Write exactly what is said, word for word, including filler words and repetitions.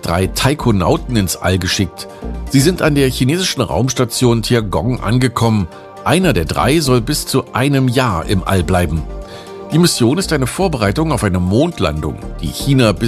drei Taikonauten ins All geschickt. Sie sind an der chinesischen Raumstation Tiangong angekommen. Einer der drei soll bis zu einem Jahr im All bleiben. Die Mission ist eine Vorbereitung auf eine Mondlandung, die China bis